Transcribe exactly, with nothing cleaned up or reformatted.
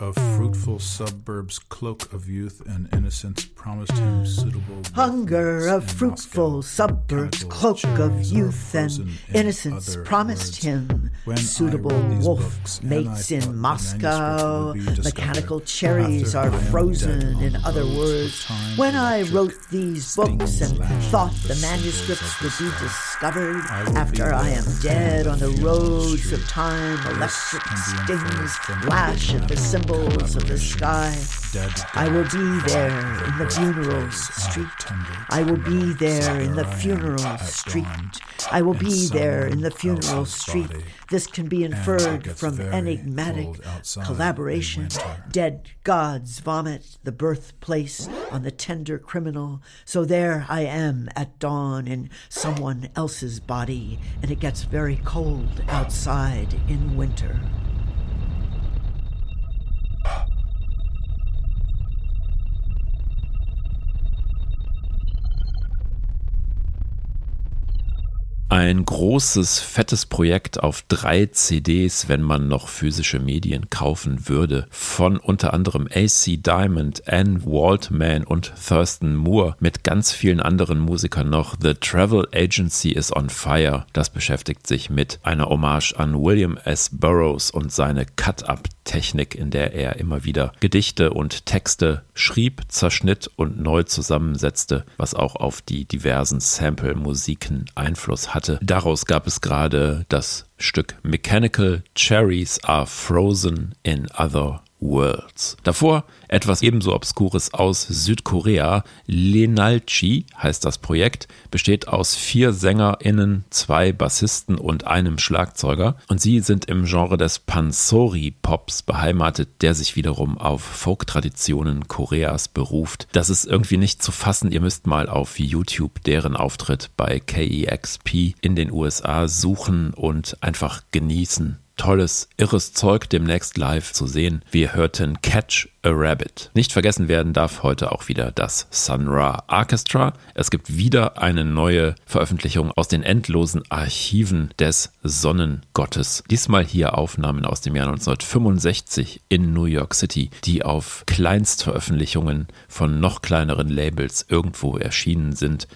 of fruitful suburbs, cloak of youth and innocence, promised him suitable hunger of fruitful suburbs, cloak of youth and innocence, promised him suitable wolf mates in Moscow. Mechanical cherries are frozen, in other words. When I wrote these books and thought the manuscripts would be discovered after I am dead on the roads of time, electric stings flash at the symbols of the sky. I will be there in the funeral street. I will be there in the funeral street. I will be there in the funeral street. This can be inferred from enigmatic collaboration. Dead gods vomit the birthplace on the tender criminal. So there I am at dawn in someone else's body, and it gets very cold outside in winter. Ein großes, fettes Projekt auf drei C Ds, wenn man noch physische Medien kaufen würde. Von unter anderem A C Diamond, Ann Waldman und Thurston Moore mit ganz vielen anderen Musikern noch. The Travel Agency is on Fire. Das beschäftigt sich mit einer Hommage an William S. Burroughs und seine Cut-Up-Technik, in der er immer wieder Gedichte und Texte schrieb, zerschnitt und neu zusammensetzte, was auch auf die diversen Sample-Musiken Einfluss hatte. Daraus gab es gerade das Stück Mechanical Cherries Are Frozen in Other Worlds. Davor etwas ebenso Obskures aus Südkorea. Lenalchi heißt das Projekt, besteht aus vier SängerInnen, zwei Bassisten und einem Schlagzeuger. Und sie sind im Genre des Pansori-Pops beheimatet, der sich wiederum auf Folk-Traditionen Koreas beruft. Das ist irgendwie nicht zu fassen. Ihr müsst mal auf YouTube deren Auftritt bei K E X P in den U S A suchen und einfach genießen. Tolles, irres Zeug demnächst live zu sehen. Wir hörten Catch a Rabbit. Nicht vergessen werden darf heute auch wieder das Sun Ra Orchestra. Es gibt wieder eine neue Veröffentlichung aus den endlosen Archiven des Sonnengottes. Diesmal hier Aufnahmen aus dem Jahr neunzehnhundertfünfundsechzig in New York City, die auf Kleinstveröffentlichungen von noch kleineren Labels irgendwo erschienen sind.